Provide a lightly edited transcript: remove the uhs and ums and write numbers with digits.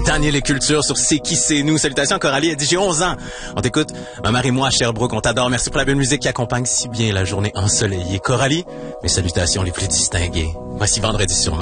Daniel et Culture sur C'est qui c'est nous. Salutations Coralie, elle dit j'ai 11 ans. On t'écoute, ma mère et moi à Sherbrooke, on t'adore. Merci pour la belle musique qui accompagne si bien la journée ensoleillée. Coralie, mes salutations les plus distinguées. Voici Vendredi sur